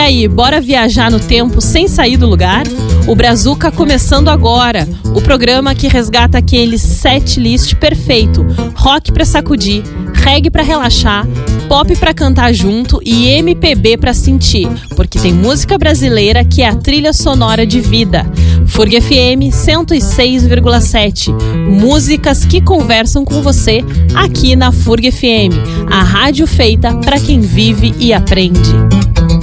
aí, bora viajar no tempo sem sair do lugar? O Brazuca começando agora, o programa que resgata aquele setlist perfeito, rock pra sacudir, reggae pra relaxar, pop pra cantar junto e MPB pra sentir, porque tem música brasileira que é a trilha sonora de vida. FURG FM 106,7, músicas que conversam com você aqui na FURG FM, a rádio feita pra quem vive e aprende.